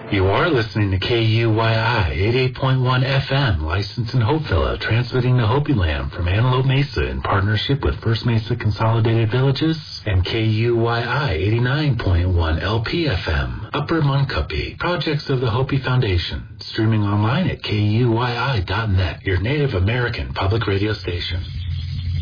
You are listening to KUYI 88.1 FM, licensed in Hopevilla, transmitting to Hopi Land from Antelope Mesa in partnership with First Mesa Consolidated Villages and KUYI 89.1 LPFM, Upper Muncupi, projects of the Hopi Foundation, streaming online at KUYI.net, your Native American public radio station.